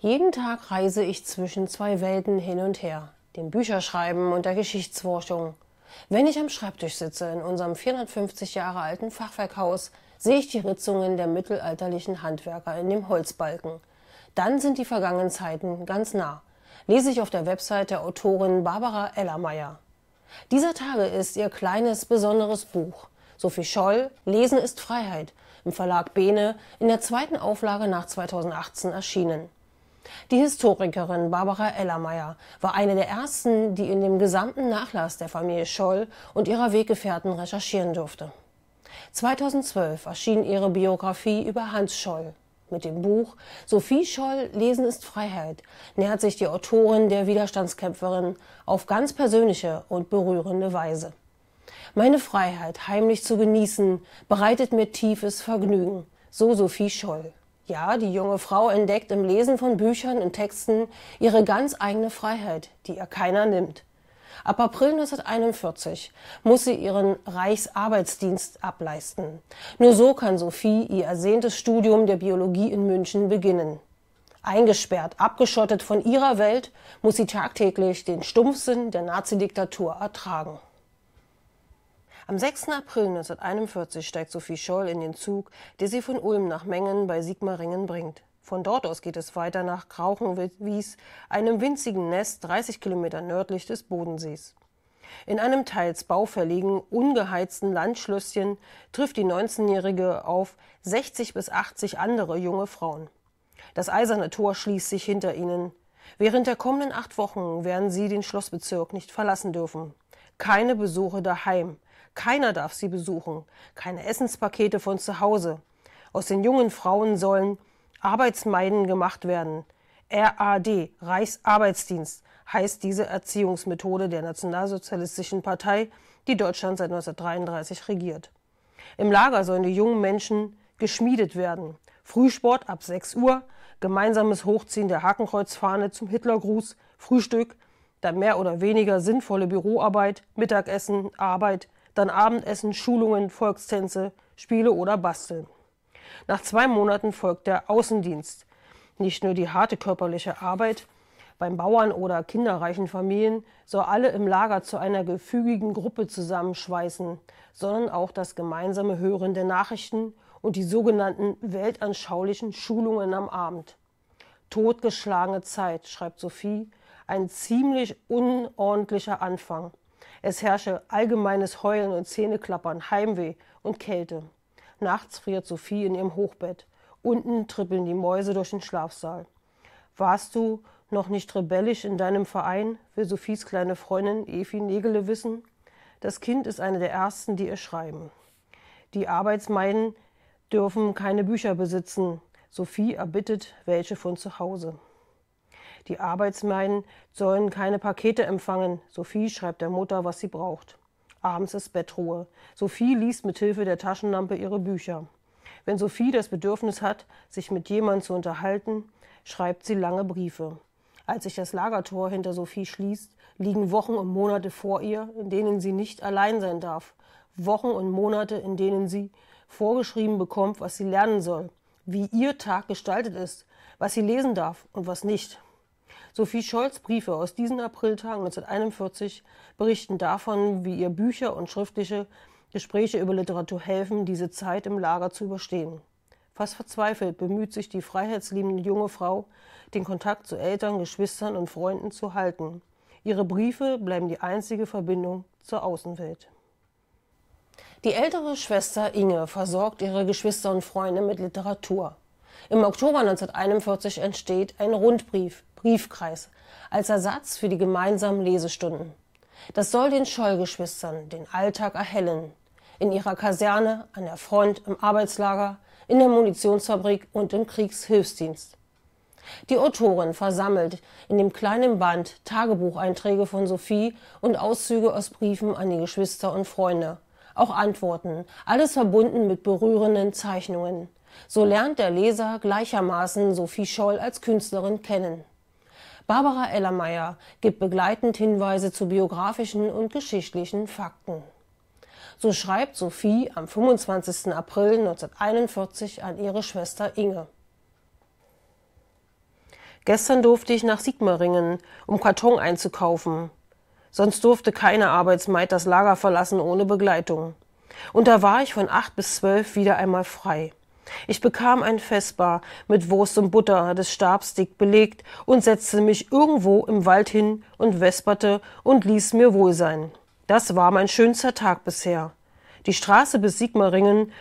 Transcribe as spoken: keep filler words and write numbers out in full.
Jeden Tag reise ich zwischen zwei Welten hin und her, dem Bücherschreiben und der Geschichtsforschung. Wenn ich am Schreibtisch sitze in unserem vierhundertfünfzig Jahre alten Fachwerkhaus, sehe ich die Ritzungen der mittelalterlichen Handwerker in dem Holzbalken. Dann sind die vergangenen Zeiten ganz nah, lese ich auf der Website der Autorin Barbara Ellermeier. Dieser Tage ist ihr kleines, besonderes Buch. Sophie Scholl, Lesen ist Freiheit, im Verlag Bene, in der zweiten Auflage nach zweitausendachtzehn erschienen. Die Historikerin Barbara Ellermeier war eine der ersten, die in dem gesamten Nachlass der Familie Scholl und ihrer Weggefährten recherchieren durfte. zweitausendzwölf erschien ihre Biografie über Hans Scholl. Mit dem Buch Sophie Scholl, Lesen ist Freiheit nähert sich die Autorin der Widerstandskämpferin auf ganz persönliche und berührende Weise. Meine Freiheit heimlich zu genießen, bereitet mir tiefes Vergnügen, so Sophie Scholl. Ja, die junge Frau entdeckt im Lesen von Büchern und Texten ihre ganz eigene Freiheit, die ihr keiner nimmt. Ab April neunzehnhunderteinundvierzig muss sie ihren Reichsarbeitsdienst ableisten. Nur so kann Sophie ihr ersehntes Studium der Biologie in München beginnen. Eingesperrt, abgeschottet von ihrer Welt, muss sie tagtäglich den Stumpfsinn der Nazidiktatur ertragen. Am sechsten April neunzehnhunderteinundvierzig steigt Sophie Scholl in den Zug, der sie von Ulm nach Mengen bei Sigmaringen bringt. Von dort aus geht es weiter nach Krauchenwies, einem winzigen Nest dreißig Kilometer nördlich des Bodensees. In einem teils baufälligen, ungeheizten Landschlösschen trifft die neunzehnjährige auf sechzig bis achtzig andere junge Frauen. Das eiserne Tor schließt sich hinter ihnen. Während der kommenden acht Wochen werden sie den Schlossbezirk nicht verlassen dürfen. Keine Besuche daheim. Keiner darf sie besuchen, keine Essenspakete von zu Hause. Aus den jungen Frauen sollen Arbeitsmeiden gemacht werden. R A D, Reichsarbeitsdienst, heißt diese Erziehungsmethode der Nationalsozialistischen Partei, die Deutschland seit neunzehnhundertdreiunddreißig regiert. Im Lager sollen die jungen Menschen geschmiedet werden. Frühsport ab sechs Uhr, gemeinsames Hochziehen der Hakenkreuzfahne zum Hitlergruß, Frühstück, dann mehr oder weniger sinnvolle Büroarbeit, Mittagessen, Arbeit, dann Abendessen, Schulungen, Volkstänze, Spiele oder Basteln. Nach zwei Monaten folgt der Außendienst. Nicht nur die harte körperliche Arbeit beim Bauern oder kinderreichen Familien soll alle im Lager zu einer gefügigen Gruppe zusammenschweißen, sondern auch das gemeinsame Hören der Nachrichten und die sogenannten weltanschaulichen Schulungen am Abend. Totgeschlagene Zeit, schreibt Sophie, ein ziemlich unordentlicher Anfang. Es herrsche allgemeines Heulen und Zähneklappern, Heimweh und Kälte. Nachts friert Sophie in ihrem Hochbett. Unten trippeln die Mäuse durch den Schlafsaal. Warst du noch nicht rebellisch in deinem Verein, will Sophies kleine Freundin Evi Nägele wissen. Das Kind ist eine der ersten, die ihr schreiben. Die Arbeitsmeiden dürfen keine Bücher besitzen. Sophie erbittet welche von zu Hause. Die Arbeitsmeiden sollen keine Pakete empfangen. Sophie schreibt der Mutter, was sie braucht. Abends ist Bettruhe. Sophie liest mit Hilfe der Taschenlampe ihre Bücher. Wenn Sophie das Bedürfnis hat, sich mit jemandem zu unterhalten, schreibt sie lange Briefe. Als sich das Lagertor hinter Sophie schließt, liegen Wochen und Monate vor ihr, in denen sie nicht allein sein darf. Wochen und Monate, in denen sie vorgeschrieben bekommt, was sie lernen soll, wie ihr Tag gestaltet ist, was sie lesen darf und was nicht. Sophie Scholls Briefe aus diesen Apriltagen neunzehnhunderteinundvierzig berichten davon, wie ihr Bücher und schriftliche Gespräche über Literatur helfen, diese Zeit im Lager zu überstehen. Fast verzweifelt bemüht sich die freiheitsliebende junge Frau, den Kontakt zu Eltern, Geschwistern und Freunden zu halten. Ihre Briefe bleiben die einzige Verbindung zur Außenwelt. Die ältere Schwester Inge versorgt ihre Geschwister und Freunde mit Literatur. Im Oktober neunzehnhunderteinundvierzig entsteht ein Rundbrief, Briefkreis, als Ersatz für die gemeinsamen Lesestunden. Das soll den Scholl-Geschwistern den Alltag erhellen. In ihrer Kaserne, an der Front, im Arbeitslager, in der Munitionsfabrik und im Kriegshilfsdienst. Die Autorin versammelt in dem kleinen Band Tagebucheinträge von Sophie und Auszüge aus Briefen an die Geschwister und Freunde. Auch Antworten, alles verbunden mit berührenden Zeichnungen. So lernt der Leser gleichermaßen Sophie Scholl als Künstlerin kennen. Barbara Ellermeier gibt begleitend Hinweise zu biografischen und geschichtlichen Fakten. So schreibt Sophie am fünfundzwanzigsten April neunzehnhunderteinundvierzig an ihre Schwester Inge. Gestern durfte ich nach Sigmaringen, um Karton einzukaufen. Sonst durfte keine Arbeitsmaid das Lager verlassen ohne Begleitung. Und da war ich von acht bis zwölf wieder einmal frei. Ich bekam ein Vesper mit Wurst und Butter, des Stabs dick belegt, und setzte mich irgendwo im Wald hin und vesperte und ließ mir wohl sein. Das war mein schönster Tag bisher. Die Straße bis Sigmaringen